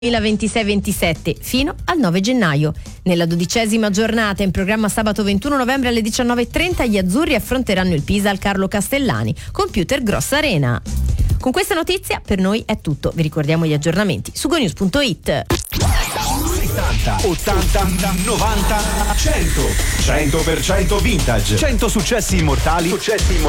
2026-27 fino al 9 gennaio. Nella 12ª giornata, in programma sabato 21 novembre alle 19:30, gli azzurri affronteranno il Pisa al Carlo Castellani, Computer Gross Arena. Con questa notizia per noi è tutto. Vi ricordiamo gli aggiornamenti su gonews.it. 70, 80, 90, 100. 100% vintage. 100 successi immortali